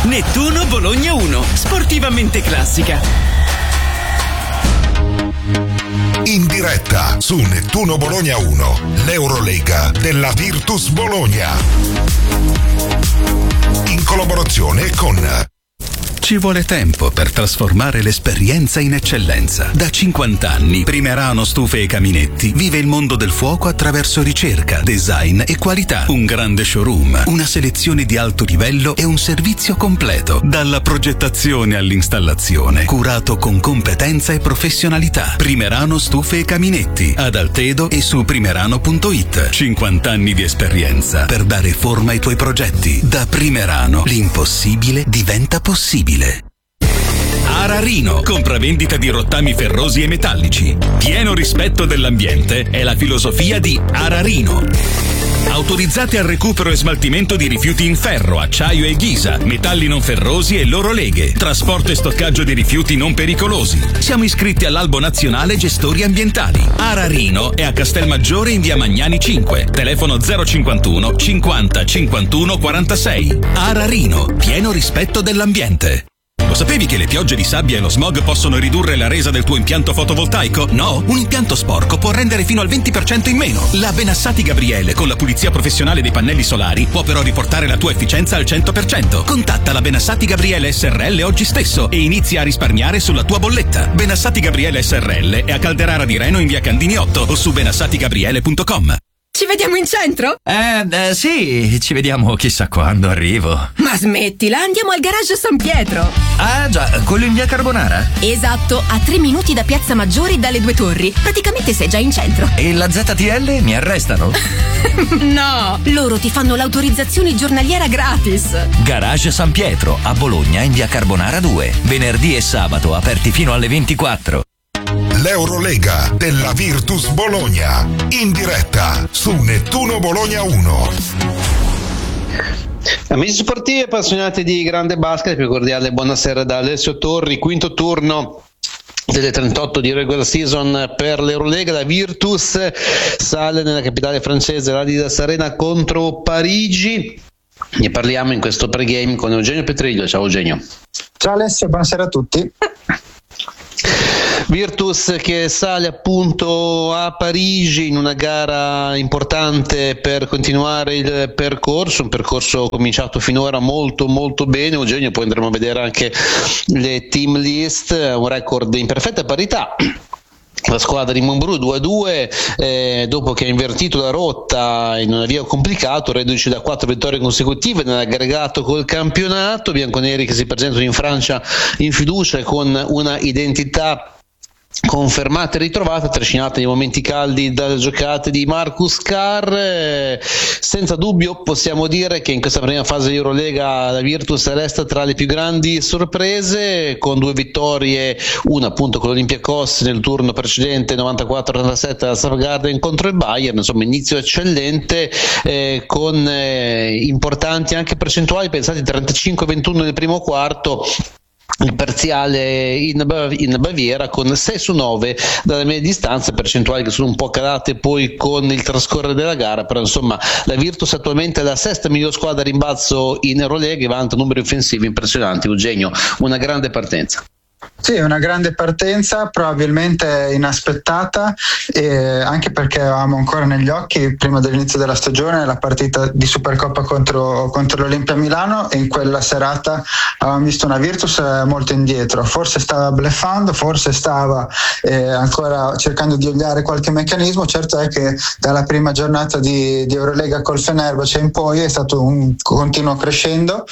Nettuno Bologna 1, sportivamente classica. In diretta su Nettuno Bologna 1, l'Eurolega della Virtus Bologna. In collaborazione con... Ci vuole tempo per trasformare l'esperienza in eccellenza. Da 50 anni, Primerano Stufe e Caminetti vive il mondo del fuoco attraverso ricerca, design e qualità. Un grande showroom, una selezione di alto livello e un servizio completo. Dalla progettazione all'installazione, curato con competenza e professionalità. Primerano Stufe e Caminetti, ad Altedo e su primerano.it. 50 anni di esperienza per dare forma ai tuoi progetti. Da Primerano, l'impossibile diventa possibile. Ararino, compravendita di rottami ferrosi e metallici. Pieno rispetto dell'ambiente è la filosofia di Ararino. Autorizzate al recupero e smaltimento di rifiuti in ferro, acciaio e ghisa, metalli non ferrosi e loro leghe, trasporto e stoccaggio di rifiuti non pericolosi. Siamo iscritti all'Albo Nazionale Gestori Ambientali. Ararino è a Castelmaggiore in via Magnani 5, telefono 051 50 51 46. Ararino, pieno rispetto dell'ambiente. Lo sapevi che le piogge di sabbia e lo smog possono ridurre la resa del tuo impianto fotovoltaico? No? Un impianto sporco può rendere fino al 20% in meno. La Benassati Gabriele, con la pulizia professionale dei pannelli solari, può però riportare la tua efficienza al 100%. Contatta la Benassati Gabriele SRL oggi stesso e inizia a risparmiare sulla tua bolletta. Benassati Gabriele SRL è a Calderara di Reno in via Candini 8 o su benassatigabriele.com. Ci vediamo in centro? Sì, ci vediamo chissà quando arrivo. Ma smettila, andiamo al garage San Pietro. Ah già, quello in via Carbonara? Esatto, a 3 minuti da Piazza Maggiore dalle Due Torri. Praticamente sei già in centro. E la ZTL mi arrestano? No, loro ti fanno l'autorizzazione giornaliera gratis. Garage San Pietro, a Bologna in via Carbonara 2. Venerdì e sabato aperti fino alle 24. L'Eurolega della Virtus Bologna, in diretta su Nettuno Bologna 1. Amici sportivi e appassionati di grande basket, più cordiale buonasera da Alessio Torri. Quinto turno delle 38 di regular season per l'Eurolega. La Virtus sale nella capitale francese, l'Adidas Arena, contro Parigi. Ne parliamo in questo pregame con Eugenio Petriglio. Ciao Eugenio. Ciao Alessio, buonasera a tutti. Virtus che sale appunto a Parigi in una gara importante per continuare il percorso, un percorso cominciato finora molto molto bene. Eugenio, poi andremo a vedere anche le team list, un record in perfetta parità. La squadra di Montbrù 2-2 dopo che ha invertito la rotta in un avvio complicato, reduce da 4 vittorie consecutive nell'aggregato col campionato. Bianconeri che si presentano in Francia in fiducia con una identità confermata e ritrovata, trascinata nei momenti caldi dalle giocate di Marcus Carr. Senza dubbio possiamo dire che in questa prima fase di Eurolega la Virtus resta tra le più grandi sorprese, con 2 vittorie, una appunto con l'Olympiakos nel turno precedente 94-87 alla Star Garden contro il Bayern. Insomma, inizio eccellente, con importanti anche percentuali, pensate 35-21 nel primo quarto, il parziale in Baviera con 6 su 9 dalla media distanza, percentuali che sono un po' calate poi con il trascorrere della gara, però insomma la Virtus attualmente è la sesta miglior squadra a rimbalzo in Eurolega e vanta numeri offensivi impressionanti. Eugenio, una grande partenza. Sì, una grande partenza, probabilmente inaspettata, anche perché avevamo ancora negli occhi prima dell'inizio della stagione la partita di Supercoppa contro l'Olimpia Milano, e in quella serata avevamo visto una Virtus molto indietro. Forse stava bluffando, forse stava ancora cercando di oliare qualche meccanismo. Certo è che dalla prima giornata di Eurolega col Fenerbahce in poi è stato un continuo crescendo,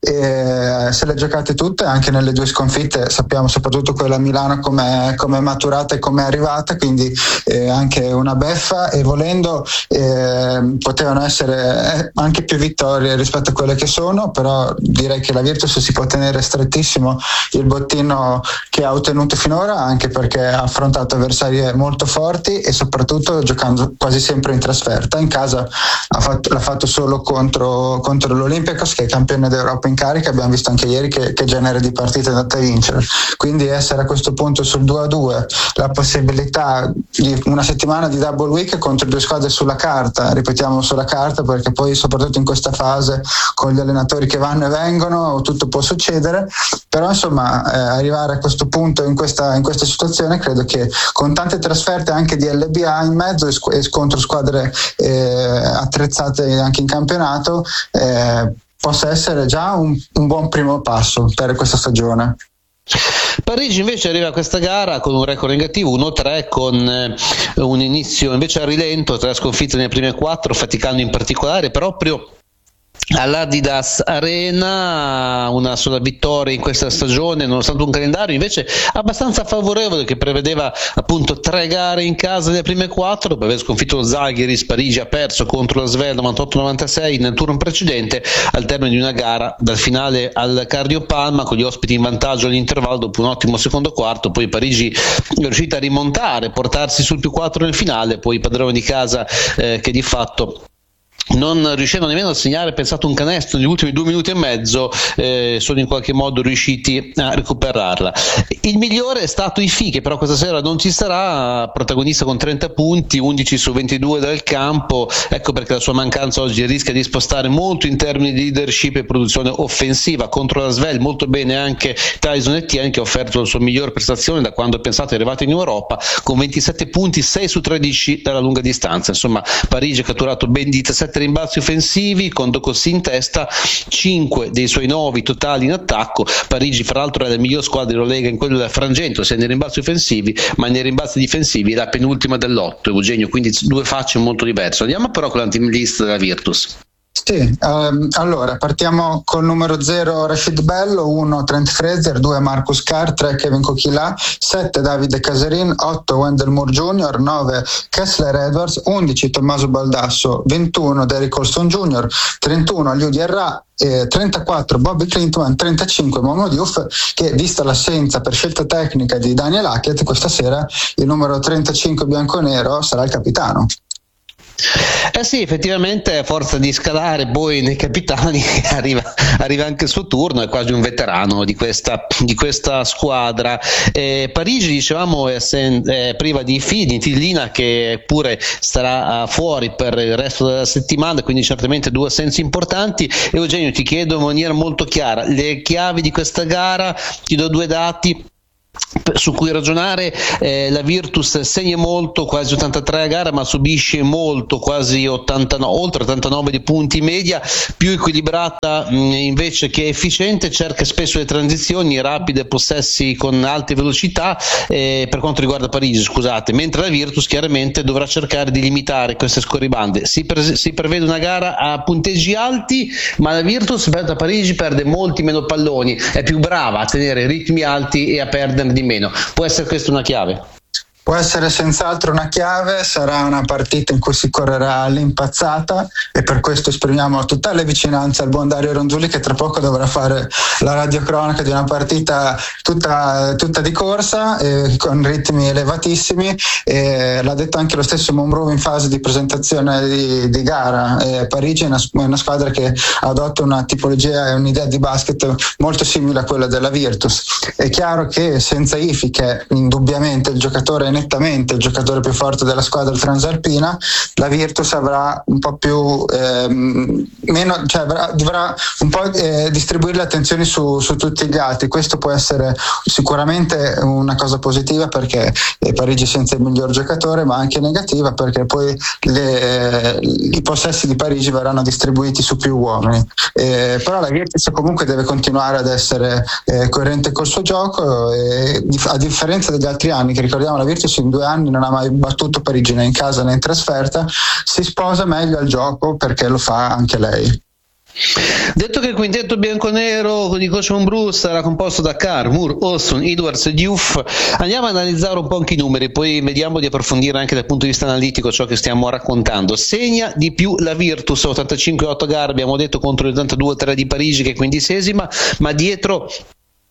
e se le giocate tutte, anche nelle 2 sconfitte. Sappiamo soprattutto quella a Milano come è maturata e come è arrivata, quindi anche una beffa, e volendo potevano essere anche più vittorie rispetto a quelle che sono, però direi che la Virtus si può tenere strettissimo il bottino che ha ottenuto finora, anche perché ha affrontato avversarie molto forti e soprattutto giocando quasi sempre in trasferta. In casa l'ha fatto solo contro l'Olympiakos, che è campione d'Europa in carica. Abbiamo visto anche ieri che genere di partita è andata a vincere, quindi quindi essere a questo punto sul 2-2, la possibilità di una settimana di double week contro 2 squadre sulla carta, ripetiamo sulla carta perché poi soprattutto in questa fase con gli allenatori che vanno e vengono tutto può succedere, però insomma arrivare a questo punto in questa situazione credo che con tante trasferte anche di LBA in mezzo e contro squadre attrezzate anche in campionato possa essere già un buon primo passo per questa stagione. Parigi invece arriva a questa gara con un record negativo 1-3, con un inizio invece a rilento, 3 sconfitte nelle prime 4, faticando in particolare proprio all'Adidas Arena, una sola vittoria in questa stagione nonostante un calendario invece abbastanza favorevole che prevedeva appunto 3 gare in casa nelle prime 4. Dopo aver sconfitto lo Zalgiris, Parigi ha perso contro la Svel 98-96 nel turno precedente al termine di una gara dal finale al Cardio Palma con gli ospiti in vantaggio all'intervallo dopo un ottimo secondo quarto. Poi Parigi è riuscita a rimontare, portarsi sul più 4 nel finale, poi i padroni di casa che di fatto non riuscendo nemmeno a segnare, pensato un canestro negli ultimi 2 minuti e mezzo, sono in qualche modo riusciti a recuperarla. Il migliore è stato Ifi, che però questa sera non ci sarà, protagonista con 30 punti, 11 su 22 dal campo. Ecco perché la sua mancanza oggi rischia di spostare molto in termini di leadership e produzione offensiva. Contro la Svel molto bene anche Tyson Etienne, che ha offerto la sua miglior prestazione da quando pensate è arrivato in Europa, con 27 punti, 6 su 13 dalla lunga distanza. Insomma, Parigi ha catturato ben 17 rimbalzi offensivi, con Docossi in testa, 5 dei suoi 9 totali in attacco. Parigi fra l'altro è la miglior squadra dell'Eurolega in quello del frangente, sia nei rimbalzi offensivi, ma nei rimbalzi difensivi è la penultima dell'8, Eugenio, quindi 2 facce molto diverse. Andiamo però con l'anteam list della Virtus. Sì, allora partiamo col numero 0 Rashid Bello, 1 Trent Frazier, 2 Marcus Carr, 3 Kevin Coquelin, 7 Davide Caserin, 8 Wendell Moore Jr., 9 Kessler Edwards, 11 Tommaso Baldasso, 21 Derrick Colston Jr., 31 Aliou Diarra, 34 Bobby Clinton, 35 Momo Diouf, che vista l'assenza per scelta tecnica di Daniel Hackett questa sera il numero 35 bianconero sarà il capitano. Sì, effettivamente a forza di scalare poi nei capitani arriva anche il suo turno, è quasi un veterano di questa squadra. Parigi, dicevamo, è priva di Tillina, che pure starà fuori per il resto della settimana, quindi certamente 2 assenze importanti. Eugenio, ti chiedo in maniera molto chiara le chiavi di questa gara, ti do 2 dati su cui ragionare. La Virtus segna molto, quasi 83 a gara, ma subisce molto, quasi 89, oltre 89 di punti media, più equilibrata invece che efficiente, cerca spesso le transizioni rapide, possessi con alte velocità, per quanto riguarda Parigi, scusate, mentre la Virtus chiaramente dovrà cercare di limitare queste scorribande. Si prevede una gara a punteggi alti, ma la Virtus rispetto a Parigi perde molti meno palloni, è più brava a tenere ritmi alti e a perdere di meno. Può essere questa una chiave? Può essere senz'altro una chiave, sarà una partita in cui si correrà all'impazzata e per questo esprimiamo totale vicinanza al buon Dario Ronzulli, che tra poco dovrà fare la radiocronaca di una partita tutta di corsa, con ritmi elevatissimi, l'ha detto anche lo stesso Monroe in fase di presentazione di gara. Parigi è una squadra che adotta una tipologia e un'idea di basket molto simile a quella della Virtus. È chiaro che senza Ifi, che è indubbiamente il giocatore, nettamente il giocatore più forte della squadra transalpina, la Virtus avrà un po' più meno, cioè dovrà un po' distribuire le attenzioni su tutti gli altri. Questo può essere sicuramente una cosa positiva, perché Parigi senza il miglior giocatore, ma anche negativa perché poi i possessi di Parigi verranno distribuiti su più uomini. Però la Virtus comunque deve continuare ad essere coerente col suo gioco, a differenza degli altri anni, che ricordiamo la Virtus in 2 anni non ha mai battuto Parigi né in casa né in trasferta, si sposa meglio al gioco perché lo fa anche lei. Detto che il quintetto bianconero di coach Monroe sarà composto da Carr, Moore, Austin, Edwards e Diouf, andiamo a analizzare un po' anche i numeri, poi vediamo di approfondire anche dal punto di vista analitico ciò che stiamo raccontando. Segna di più la Virtus, 85-8 gare abbiamo detto, contro il 82-3 di Parigi che è 15esima, ma dietro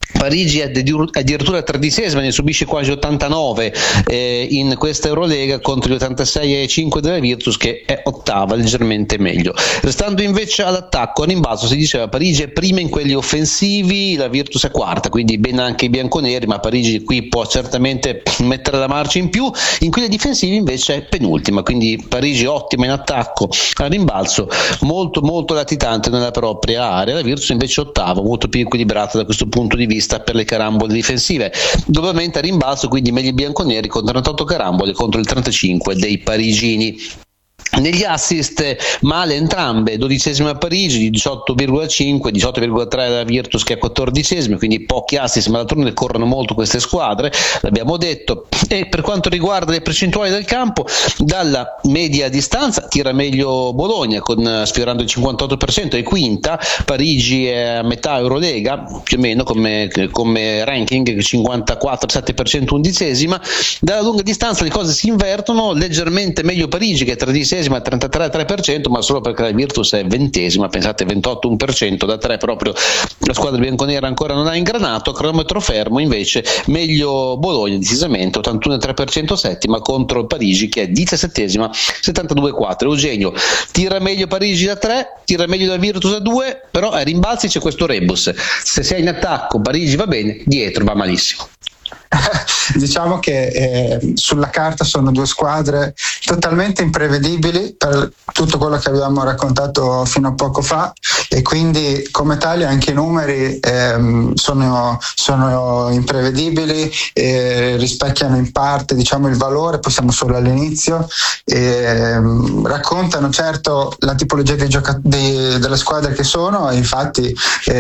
Parigi è addirittura 13esima, ne subisce quasi 89 in questa Eurolega contro gli 86,5 della Virtus, che è ottava, leggermente meglio. Restando invece all'attacco, a rimbalzo si diceva Parigi è prima in quelli offensivi, la Virtus è quarta, quindi bene anche i bianconeri, ma Parigi qui può certamente mettere la marcia in più. In quelli difensivi invece è penultima, quindi Parigi ottima in attacco, a rimbalzo molto molto latitante nella propria area, la Virtus invece ottava, molto più equilibrata da questo punto di vista per le carambole difensive. Globalmente a rimbalzo quindi meglio i bianconeri con 38 carambole contro il 35 dei parigini. Negli assist male entrambe, 12esima Parigi, 18,5, 18,3 la Virtus che è 14esima, quindi pochi assist, ma d'altronde corrono molto queste squadre, l'abbiamo detto. E per quanto riguarda le percentuali del campo, dalla media distanza tira meglio Bologna sfiorando il 58%, è quinta, Parigi è a metà Eurolega più o meno come ranking, 54,7% undicesima. Dalla lunga distanza le cose si invertono, leggermente meglio Parigi che è 13esima, 33,3%, ma solo perché la Virtus è 20esima, pensate 28,1% da 3, proprio la squadra bianconera ancora non ha ingranato. Cronometro fermo invece meglio Bologna decisamente, 81,3% settima contro Parigi che è 17esima, 72,4. Eugenio, tira meglio Parigi da 3, tira meglio la Virtus da 2, però a rimbalzi c'è questo rebus: se sei in attacco Parigi va bene, dietro va malissimo. Diciamo che sulla carta sono due squadre totalmente imprevedibili per tutto quello che abbiamo raccontato fino a poco fa, e quindi come tali anche i numeri sono imprevedibili, rispecchiano in parte, diciamo, il valore, poi siamo solo all'inizio, raccontano certo la tipologia delle squadre che sono, e infatti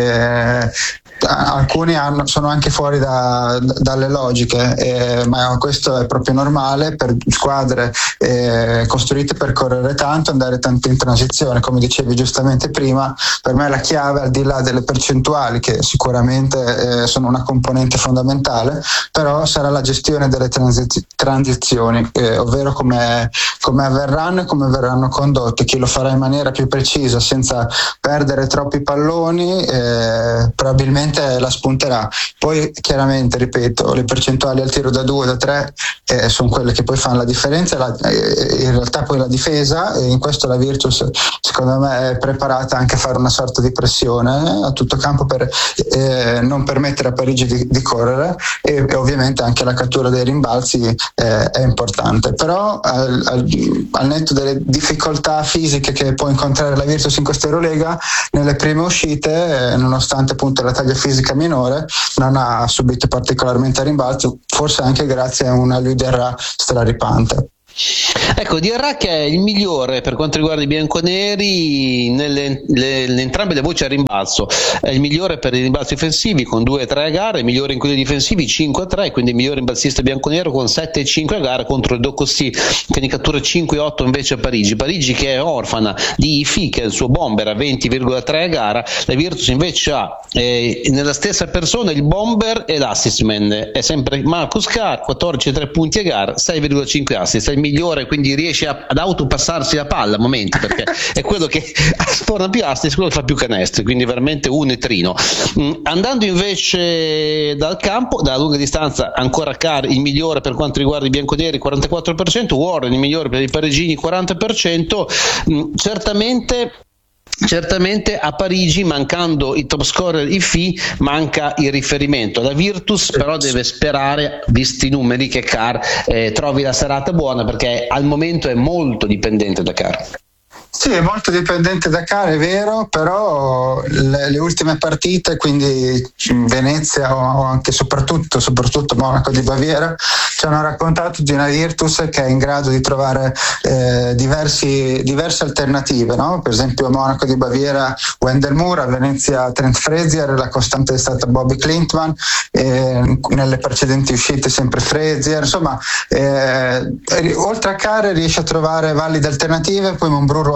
alcuni sono anche fuori dalle logiche, ma questo è proprio normale per squadre costruite per correre tanto, andare tanto in transizione. Come dicevi giustamente prima, per me la chiave, al di là delle percentuali che sicuramente sono una componente fondamentale, però sarà la gestione delle transizioni, ovvero come avverranno e come verranno condotte. Chi lo farà in maniera più precisa senza perdere troppi palloni probabilmente la spunterà. Poi chiaramente, ripeto, le percentuali al tiro da 2, da 3 sono quelle che poi fanno la differenza, in realtà poi la difesa, e in questo la Virtus secondo me è preparata anche a fare una sorta di pressione a tutto campo per non permettere a Parigi di correre, e ovviamente anche la cattura dei rimbalzi è importante. Però al netto delle difficoltà fisiche che può incontrare la Virtus in questa Eurolega, nelle prime uscite, nonostante appunto la taglia fisica minore, non ha subito particolarmente a rimbalzo, forse anche grazie a una lui Diarra straripante. Ecco, Diarra che è il migliore per quanto riguarda i bianconeri nelle entrambe le voci a rimbalzo, è il migliore per i rimbalzi offensivi con 2,3 a gara, il migliore in quelli difensivi 5,3, quindi il migliore rimbalzista bianconero con 7,5 a gara contro il Docossi che ne cattura 5,8 invece a Parigi che è orfana di Ifi, che è il suo bomber, a 20,3 a gara. La Virtus invece ha nella stessa persona il bomber e l'assist man, è sempre Marcus Carr, 14,3 punti a gara, 6,5 assist, è il migliore, quindi riesce ad autopassarsi la palla a momenti, perché è quello che sforna più assist, quello che fa più canestri, quindi veramente un netrino. Andando invece dal campo, dalla lunga distanza, ancora Carr il migliore per quanto riguarda i bianconeri, 44%, Warren il migliore per i parigini, 40%. Certamente a Parigi, mancando il top scorer Ifi, manca il riferimento. La Virtus però deve sperare, visti i numeri, che Carr trovi la serata buona, perché al momento è molto dipendente da Carr. Sì, è molto dipendente da Carr, è vero, però le ultime partite, quindi Venezia o anche soprattutto Monaco di Baviera, ci hanno raccontato di una Virtus che è in grado di trovare diverse alternative, no? Per esempio a Monaco di Baviera Wendell Moore, a Venezia Trent Frazier, la costante è stata Bobby Klintman, nelle precedenti uscite sempre Frazier, insomma oltre a Carr riesce a trovare valide alternative, poi Monbrun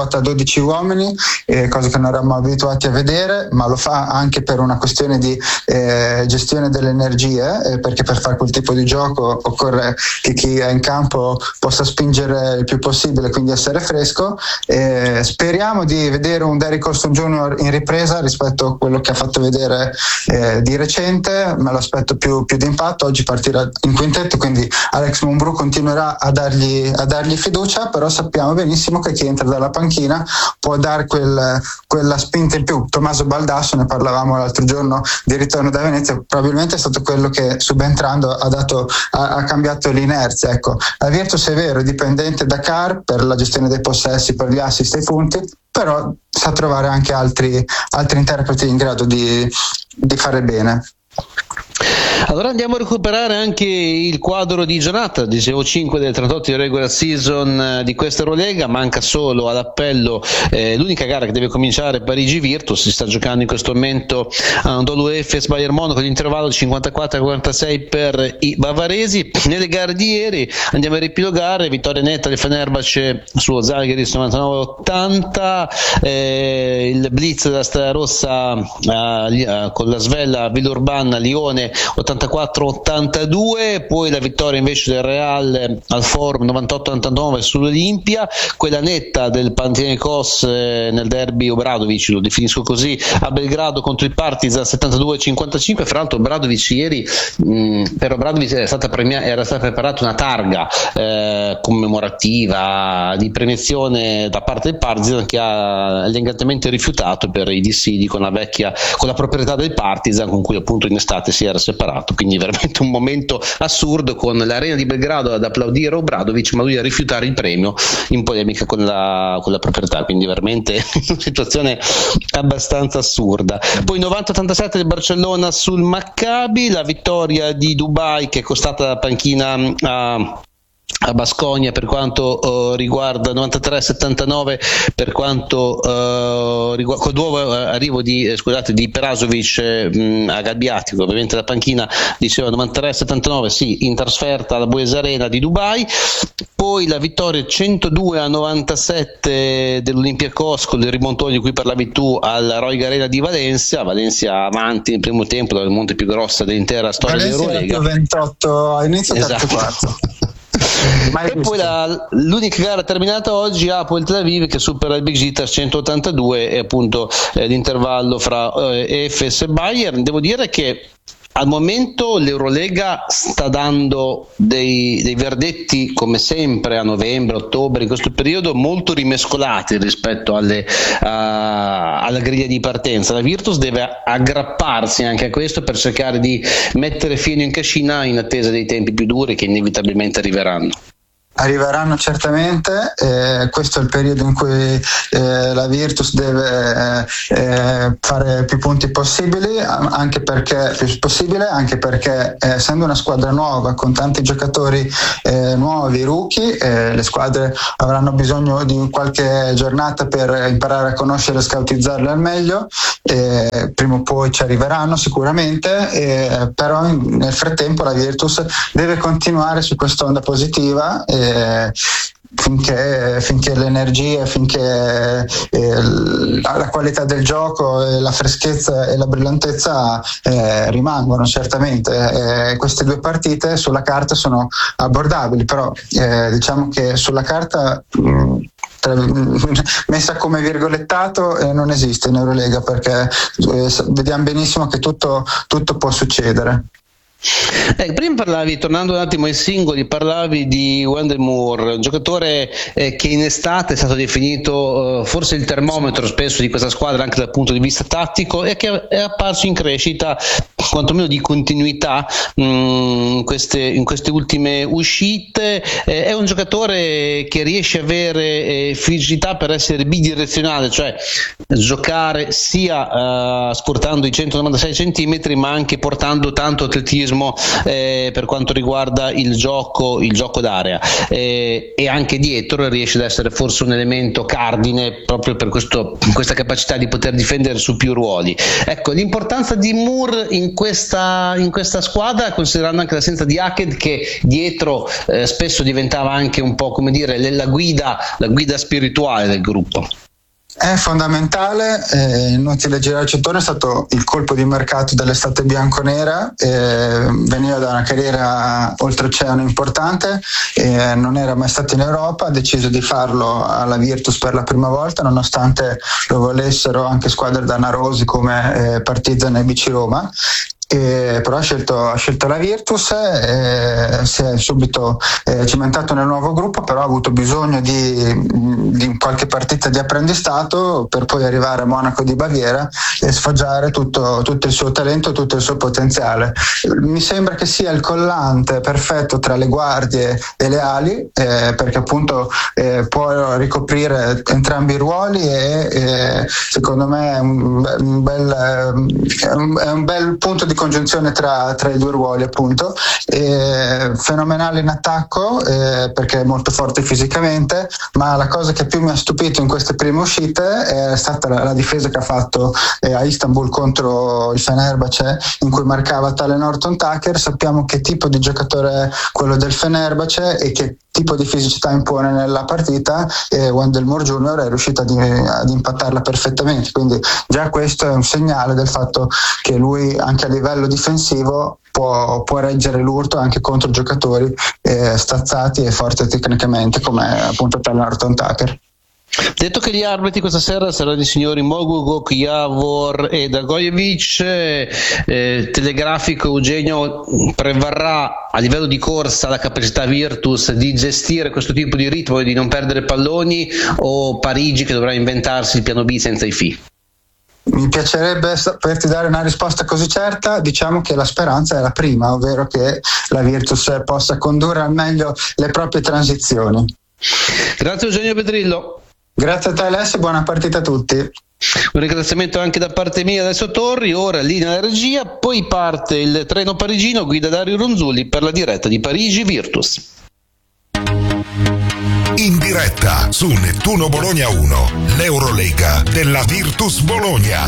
ruota 12 uomini, cosa che non eravamo abituati a vedere, ma lo fa anche per una questione di gestione delle energie, perché per fare quel tipo di gioco occorre che chi è in campo possa spingere il più possibile, quindi essere fresco. Speriamo di vedere un Derrick Colston Jr. in ripresa rispetto a quello che ha fatto vedere di recente, me lo aspetto più di impatto. Oggi partirà in quintetto, quindi Alex Mumbrú continuerà a dargli fiducia, però sappiamo benissimo che chi entra dalla panchina può dare quella spinta in più. Tommaso Baldasso, ne parlavamo l'altro giorno di ritorno da Venezia, probabilmente è stato quello che subentrando ha cambiato l'inerzia. Ecco, la Virtus è vero, è dipendente da Carr per la gestione dei possessi, per gli assist e i punti, però sa trovare anche altri interpreti in grado di fare bene. Allora andiamo a recuperare anche il quadro di giornata, dicevo 5 del 38 di regular season di questa Eurolega. Manca solo all'appello l'unica gara che deve cominciare, Parigi Virtus. Si sta giocando in questo momento Anadolu Efes Bayern Monaco, l'intervallo di 54-46 per i bavaresi. Nelle gare di ieri andiamo a riepilogare: vittoria netta del Fenerbahce sullo Zalgiris 99-80, il blitz della Stella Rossa con la Svella Villeurbanne Lione 84-82, poi la vittoria invece del Real al Forum 98-89 sull'Olimpia, quella netta del Panathinaikos nel derby Obradovic, lo definisco così, a Belgrado contro il Partizan 72-55. Fra l'altro Obradovic ieri, per Obradovic era stata preparata una targa commemorativa di premiazione da parte del Partizan, che ha elegantemente rifiutato per i dissidi con la proprietà del Partizan, con cui appunto in estate si era separato. Quindi veramente un momento assurdo, con l'arena di Belgrado ad applaudire Obradovic, ma lui a rifiutare il premio in polemica con la proprietà. Quindi veramente una situazione abbastanza assurda. Poi 90-87 del Barcellona sul Maccabi, la vittoria di Dubai che è costata la panchina a Baskonia per quanto riguarda 93-79 per quanto riguarda il nuovo arrivo di Perasovic a Gabbiatico, ovviamente la panchina, diceva 93-79, sì, in trasferta alla Buesa Arena di Dubai. Poi la vittoria 102-97 dell'Olympiacos con il rimontone di cui parlavi tu alla Roig Arena di Valencia avanti nel primo tempo, la monte più grossa dell'intera storia dell'Eurolega. 28 a inizio, esatto. quarto. E poi l'unica gara terminata oggi, Apoel Tel Aviv che supera il Besiktas 182, e appunto l'intervallo fra Efes e Bayern. Devo dire che al momento l'Eurolega sta dando dei verdetti, come sempre a novembre, ottobre, in questo periodo molto rimescolati rispetto alla griglia di partenza. La Virtus deve aggrapparsi anche a questo per cercare di mettere fine in cascina in attesa dei tempi più duri che inevitabilmente arriveranno. Arriveranno certamente, questo è il periodo in cui la Virtus deve fare più punti possibili, anche perché essendo una squadra nuova con tanti giocatori nuovi, rookie, le squadre avranno bisogno di qualche giornata per imparare a conoscere e scoutizzarle al meglio. Prima o poi ci arriveranno sicuramente, però nel frattempo la Virtus deve continuare su quest'onda positiva finché l'energia, finché la qualità del gioco, la freschezza e la brillantezza rimangono. Certamente queste due partite sulla carta sono abbordabili, però diciamo che sulla carta messa come virgolettato non esiste in Eurolega, perché vediamo benissimo che tutto può succedere. Prima parlavi, tornando un attimo ai singoli, parlavi di Wendell Moore, un giocatore che in estate è stato definito forse il termometro spesso di questa squadra anche dal punto di vista tattico, e che è apparso in crescita, quantomeno di continuità in queste ultime uscite. È un giocatore che riesce a avere fisicità per essere bidirezionale, cioè giocare sia scortando i 196 centimetri ma anche portando tanto atletismo per quanto riguarda il gioco d'area, e anche dietro riesce ad essere forse un elemento cardine proprio per questa capacità di poter difendere su più ruoli. Ecco, l'importanza di Moore in in questa squadra, considerando anche l'assenza di Hackett, che dietro spesso diventava anche un po', come dire, la guida spirituale del gruppo? È fondamentale, inutile girarci attorno, è stato il colpo di mercato dell'estate bianconera, veniva da una carriera oltreoceano importante, non era mai stato in Europa, ha deciso di farlo alla Virtus per la prima volta, nonostante lo volessero anche squadre danarosi come Partizan e BC Roma. Però ha scelto la Virtus, si è subito cimentato nel nuovo gruppo, però ha avuto bisogno di qualche partita di apprendistato per poi arrivare a Monaco di Baviera e sfoggiare tutto il suo talento, tutto il suo potenziale. Mi sembra che sia il collante perfetto tra le guardie e le ali, perché appunto può ricoprire entrambi i ruoli e secondo me è un bel punto di congiunzione tra i due ruoli, appunto. Fenomenale in attacco, perché è molto forte fisicamente, ma la cosa che più mi ha stupito in queste prime uscite è stata la difesa che ha fatto a Istanbul contro il Fenerbahce, in cui marcava tale Norton Tucker. Sappiamo che tipo di giocatore è quello del Fenerbahce e che tipo di fisicità impone nella partita, e Wendell Moore Jr. è riuscito ad impattarla perfettamente, quindi già questo è un segnale del fatto che lui anche a livello difensivo può reggere l'urto anche contro giocatori stazzati e forti tecnicamente come appunto Norton Tucker. Detto che gli arbitri questa sera saranno i signori Mogugok, Javor e Dragojevic, telegrafico Eugenio, prevarrà a livello di corsa la capacità Virtus di gestire questo tipo di ritmo e di non perdere palloni, o Parigi che dovrà inventarsi il piano B senza i FI? Mi piacerebbe poterti dare una risposta così certa. Diciamo che la speranza è la prima, ovvero che la Virtus possa condurre al meglio le proprie transizioni. Grazie Eugenio Petrillo. Grazie a te Alessio, buona partita a tutti. Un ringraziamento anche da parte mia, Alessio Torri. Ora linea alla regia, poi parte il treno parigino, guida Dario Ronzulli per la diretta di Parigi Virtus. In diretta su Nettuno Bologna 1, l'Eurolega della Virtus Bologna.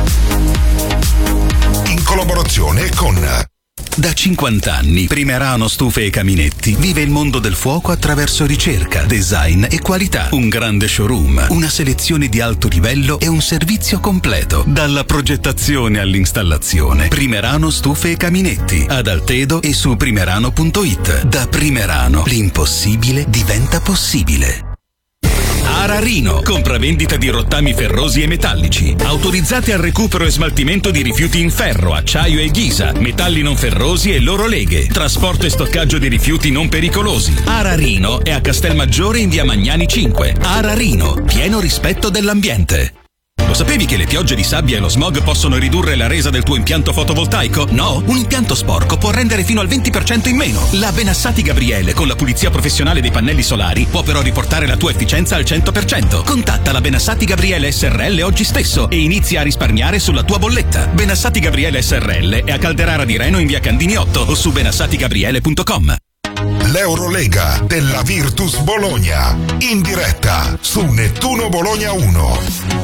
In collaborazione con... Da 50 anni Primerano Stufe e Caminetti vive il mondo del fuoco attraverso ricerca, design e qualità. Un grande showroom, una selezione di alto livello e un servizio completo. Dalla progettazione all'installazione. Primerano Stufe e Caminetti, ad Altedo e su primerano.it. Da Primerano l'impossibile diventa possibile. Ararino, compravendita di rottami ferrosi e metallici, autorizzate al recupero e smaltimento di rifiuti in ferro, acciaio e ghisa, metalli non ferrosi e loro leghe, trasporto e stoccaggio di rifiuti non pericolosi. Ararino è a Castelmaggiore in via Magnani 5. Ararino, pieno rispetto dell'ambiente. Lo sapevi che le piogge di sabbia e lo smog possono ridurre la resa del tuo impianto fotovoltaico? No? Un impianto sporco può rendere fino al 20% in meno. La Benassati Gabriele, con la pulizia professionale dei pannelli solari, può però riportare la tua efficienza al 100%. Contatta la Benassati Gabriele SRL oggi stesso e inizia a risparmiare sulla tua bolletta. Benassati Gabriele SRL è a Calderara di Reno in via Candini 8 o su benassatigabriele.com. L'Eurolega della Virtus Bologna, in diretta su Nettuno Bologna 1.